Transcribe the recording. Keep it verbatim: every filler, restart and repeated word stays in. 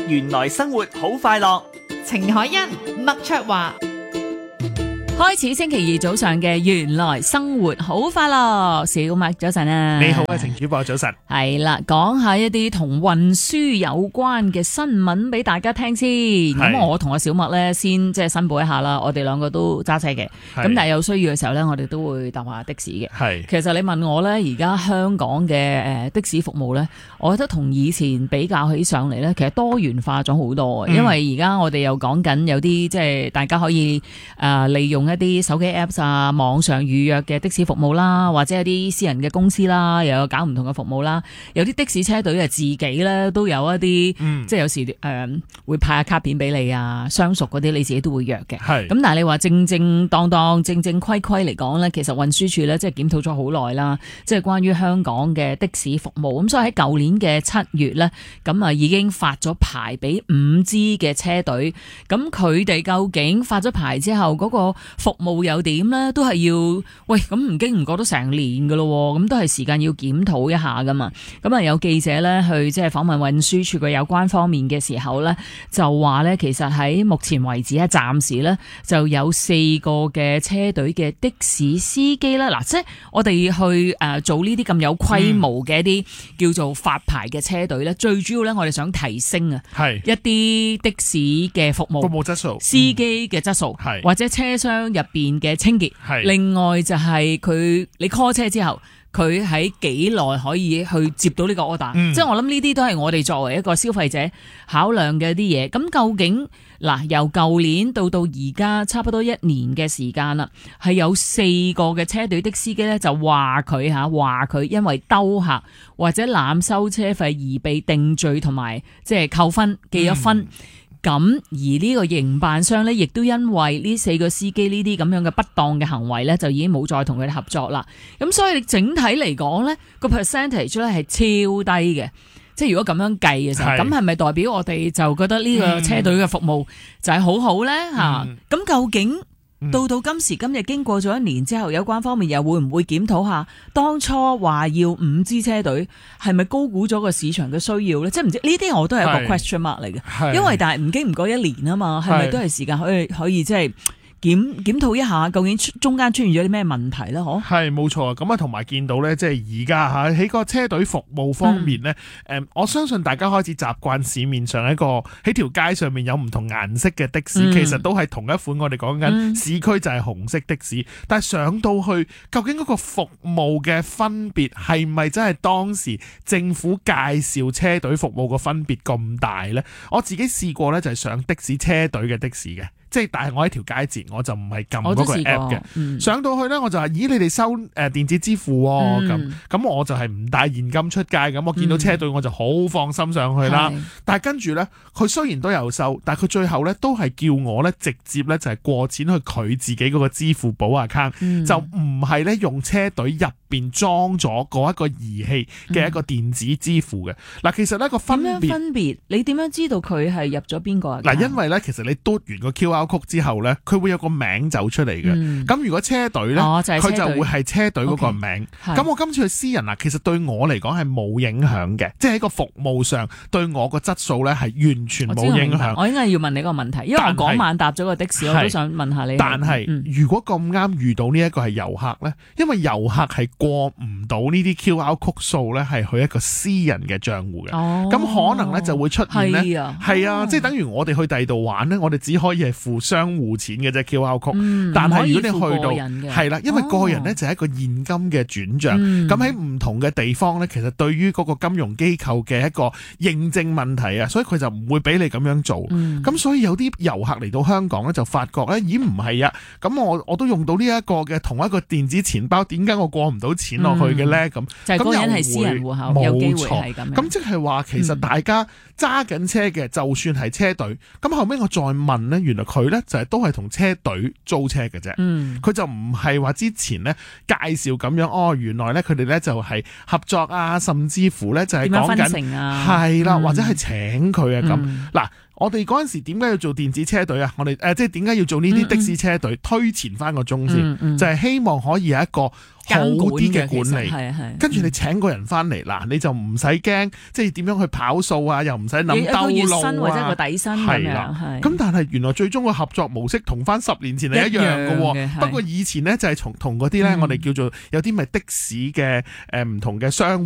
原來生活好快樂。 程海欣、麥卓華。 開始星期二早上嘅原來生活好快樂，小麥早晨啊！ 你好啊，程主播早晨。 係啦，講下一啲同運輸有關嘅新聞俾大家聽先。咁我同阿小麥咧先即係申報一下啦，我哋兩個都揸車嘅，咁但係有需要嘅時候咧，我哋都會搭下的士嘅。係，其實你問我咧，而家香港嘅誒的士服務咧，我覺得同以前比較起上嚟咧，其實多元化咗好多。嗯、因為而家我哋又講緊有啲即係大家可以誒、呃、利用一啲手機 Apps 啊，網上預約嘅的，的士服務啦，或者有啲私人嘅公司啦，又有搞唔同嘅服務啦。有啲的士車隊啊，自己咧都有一啲，嗯、即係有時誒、呃、會派下卡片俾你啊，相熟嗰啲你自己都會約嘅。係咁，但係你話正正當當、正正規規嚟講咧，其實運輸署咧即係檢討咗好耐啦，即係關於香港嘅的，的士服務。咁所以喺舊年嘅七月咧，咁啊已經發咗牌俾五支嘅車隊。咁佢哋究竟發咗牌之後嗰、嗰個服務又點咧？都係要喂，咁唔經唔覺都成年噶咯，咁都係時間要檢討一下噶嘛。咁啊有記者咧去即係訪問運輸署嘅有關方面嘅時候咧，就話咧其實喺目前為止啊，暫時咧就有四個嘅車隊嘅的，的士司機啦。嗱，即係我哋去誒做呢啲咁有規模嘅一啲叫做發牌嘅車隊咧，嗯、最主要咧我哋想提升啊，係一啲的士嘅服務服務質素、司機嘅質素，係、嗯、或者車廂入邊嘅清潔，係另外就係佢你 call 車之後，佢喺幾耐可以去接到呢個 order，嗯、即係我諗呢啲都係我哋作為一個消費者考量嘅一啲嘢。咁究竟嗱，由舊年到到而家差不多一年嘅時間啦，係有四個嘅車隊的司機咧就話佢吓話佢因為兜客或者濫收車費而被定罪同埋即係扣分記咗分。嗯咁而呢個營辦商咧，亦都因為呢四個司機呢啲咁樣嘅不當嘅行為咧，就已經冇再同佢哋合作啦。咁所以你整體嚟講咧，個 percentage 咧係超低嘅。即係如果咁樣計嘅時候，咁係咪代表我哋就覺得呢個車隊嘅服務就係好好咧？吓、嗯，咁究竟？到到今時今日經過咗一年之後，有關方面又會唔會檢討下當初話要五支車隊係咪高估咗個市場嘅需要咧？即係唔知呢啲我都係一個 question mark 嚟嘅，因為但係唔經唔過一年啊嘛，係咪都係時間可以可以即係檢檢討一下究竟中間出現咗啲咩問題咧？嗬，係冇錯啊！咁啊，同埋見到咧，即係而家嚇喺個車隊服務方面咧，誒、嗯，我相信大家開始習慣市面上一個喺條街上面有唔同顏色嘅的，的士，嗯、其實都係同一款。我哋講緊市區就係紅色的士，嗯、但係上到去究竟嗰個服務嘅分別係咪真係當時政府介紹車隊服務個分別咁大咧？我自己試過咧，就係上的士車隊嘅的，的士嘅。即係，但係我喺條街截，我就唔係撳嗰個 app 嘅。嗯、上到去咧，我就話：咦，你哋收誒電子支付喎？咁咁、嗯、我就係唔帶現金出街。咁我見到車隊，我就好放心上去啦。嗯、但係跟住咧，佢雖然都有收，但係佢最後咧都係叫我咧直接咧就係過錢去佢自己嗰個支付寶 account，、嗯、就唔係咧用車隊入邊裝咗嗰一個儀器嘅一個電子支付嘅。嗱、嗯，其實呢個分別點樣分別？你點樣知道佢係入咗邊個啊？嗱，因為咧，其實你嘟完個 Q R 曲之後咧，佢會有個名走出嚟嘅。咁、嗯、如果車隊咧，佢、哦就係、就會係車隊嗰個名。咁、okay, 我今次去私人啊，其實對我嚟講係冇影響嘅，即係喺個服務上對我個質素咧係完全冇影響。我，我應該要問你個問題，因為我嗰晚搭咗個的士，我都想問下你。但係、嗯、如果咁啱遇到呢一個係遊客咧，因為遊客係過唔到呢啲 Q R 曲數咧，係去一個私人嘅賬戶嘅。咁、哦、可能咧就會出現咧，係啊，啊哦、即係等於我哋去第二度玩咧，我哋只可以係付商戶錢嘅啫 Q R 曲，嗯、但係如果你去到係啦，因為個人咧就係一個現金嘅轉賬，咁喺唔同嘅地方咧，其實對於嗰個金融機構嘅一個認證問題啊，所以佢就唔會俾你咁樣做。咁、嗯、所以有啲遊客嚟到香港咧，就發覺咧，咦唔係啊，咁我我都用到呢一個嘅同一個電子錢包，點解我過唔到錢落去嘅咧？咁、嗯、就係嗰個人係私人戶口，有機會係咁樣。咁即係話，其實大家揸緊車嘅，就算係車隊，咁後尾我再問咧，原來佢咧就係都係同車隊租車嘅啫。佢、嗯、就唔係話之前咧介紹咁樣，哦，原來咧佢哋咧就係合作啊，甚至乎咧就係講緊係啦，或者係請佢啊咁嗱。 我哋嗰陣時點解要做電子車隊啊？我哋誒即係點解要做呢啲的士車隊？嗯嗯推前翻個鐘先，嗯嗯就係希望可以有一個好啲嘅管理，係係。跟住你請個人翻嚟嗱，你就唔使驚，即係點樣去跑數啊，又唔使諗兜路啊， 一個月薪或者個底薪咁樣。 咁但係原來最終個合作模式同翻十年前係一樣嘅喎。不過以前咧就係從同嗰啲咧，我哋叫做有啲咪的士嘅誒唔同嘅商